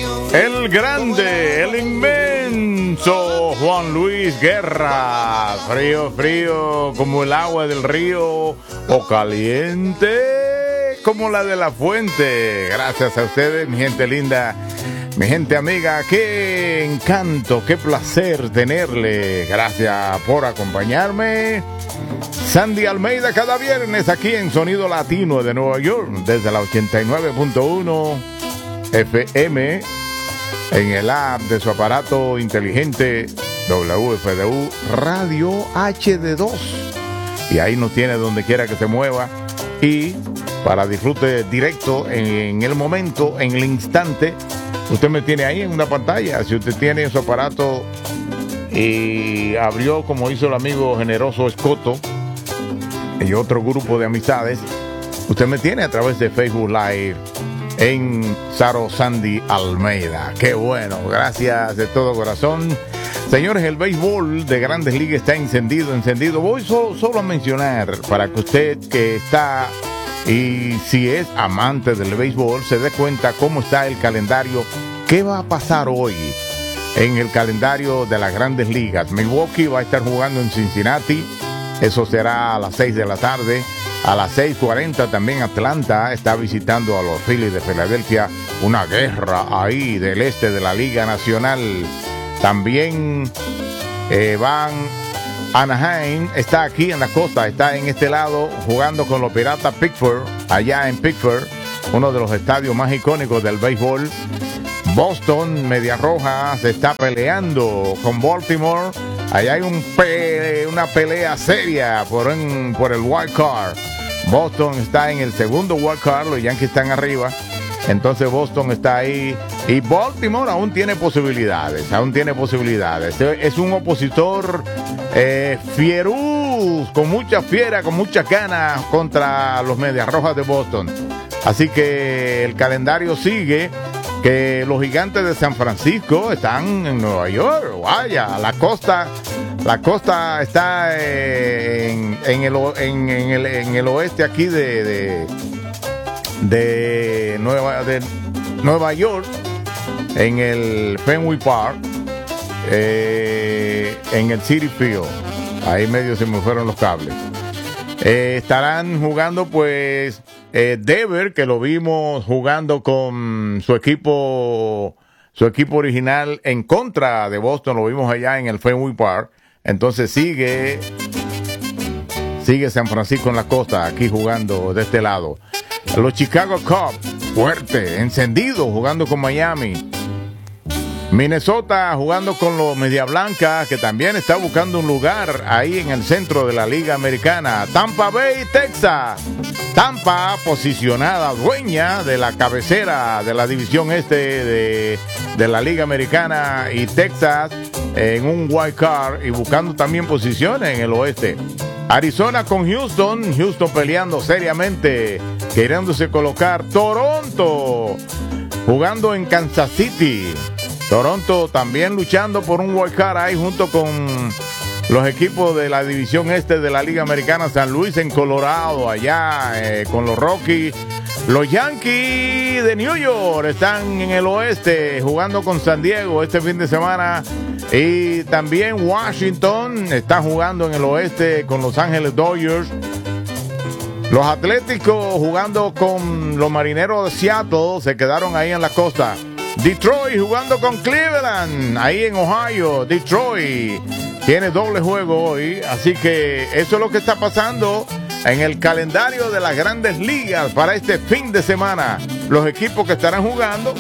El grande, el inmenso Juan Luis Guerra. Frío, frío como el agua del río o caliente como la de la fuente. Gracias a ustedes, mi gente linda, mi gente amiga. Qué encanto, qué placer tenerle. Gracias por acompañarme. Sandy Almeida cada viernes aquí en Sonido Latino de Nueva York desde la 89.1 FM en el app de su aparato inteligente WFDU Radio HD2, y ahí nos tiene donde quiera que se mueva, y para disfrute directo en el momento, en el instante, usted me tiene ahí en una pantalla. Si usted tiene su aparato y abrió, como hizo el amigo generoso Escoto y otro grupo de amistades, usted me tiene a través de Facebook Live en Saro Sandy Almeida. Qué bueno, gracias de todo corazón. Señores, el béisbol de Grandes Ligas está encendido. Voy solo a mencionar para que usted que está, y si es amante del béisbol, se dé cuenta cómo está el calendario. ¿Qué va a pasar hoy en el calendario de las Grandes Ligas? Milwaukee va a estar jugando en Cincinnati. Eso será a las 6 de la tarde. A las 6:40 también Atlanta está visitando a los Phillies de Filadelfia. Una guerra ahí del este de la Liga Nacional. También van Anaheim, está aquí en la costa, está en este lado jugando con los Piratas Pittsburgh, allá en Pittsburgh, uno de los estadios más icónicos del béisbol. Boston, Medias Rojas, se está peleando con Baltimore. Allá hay una pelea seria por el wild card. Boston está en el segundo wild card, los Yankees están arriba. Entonces Boston está ahí y Baltimore aún tiene posibilidades. Es un opositor fieruz, con mucha fiera, con muchas ganas contra los Medias Rojas de Boston. Así que el calendario sigue, que los Gigantes de San Francisco están en Nueva York. Vaya, la costa está en el oeste aquí de Nueva York, en el Fenway Park, en el Citi Field. Ahí medio se me fueron los cables. Estarán jugando pues Dever, que lo vimos jugando con su equipo original en contra de Boston, lo vimos allá en el Fenway Park. Entonces sigue San Francisco en la costa, aquí jugando de este lado. Los Chicago Cubs, fuerte, encendido, jugando con Miami. Minnesota jugando con los Media Blanca, que también está buscando un lugar ahí en el centro de la Liga Americana. Tampa Bay, Texas. Tampa posicionada, dueña de la cabecera de la división este de la Liga Americana, y Texas en un wild card y buscando también posiciones en el oeste. Arizona con Houston peleando seriamente, queriéndose colocar. Toronto jugando en Kansas City. Toronto también luchando por un wild card ahí junto con los equipos de la división este de la Liga Americana. San Luis en Colorado, allá con los Rockies. Los Yankees de New York están en el oeste jugando con San Diego este fin de semana. Y también Washington está jugando en el oeste con Los Ángeles Dodgers. Los Atléticos jugando con los Marineros de Seattle, se quedaron ahí en la costa. Detroit jugando con Cleveland, ahí en Ohio. Detroit tiene doble juego hoy, así que eso es lo que está pasando en el calendario de las Grandes Ligas para este fin de semana. Los equipos que estarán jugando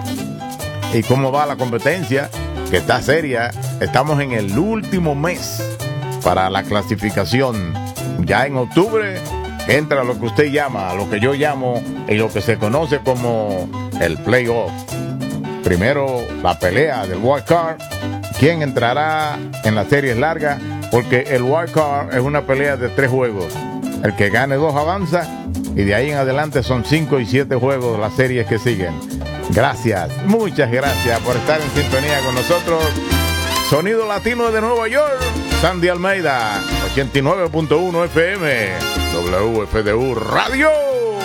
y cómo va la competencia, que está seria. Estamos en el último mes para la clasificación. Ya en octubre entra lo que usted llama, lo que yo llamo y lo que se conoce como el playoff. Primero la pelea del wild card, quién entrará en las series largas, porque el wild card es una pelea de 3 juegos. El que gane 2 avanza, y de ahí en adelante son 5 y 7 juegos las series que siguen. Gracias, muchas gracias por estar en sintonía con nosotros. Sonido Latino de Nueva York, Sandy Almeida, 89.1 FM, WFDU Radio.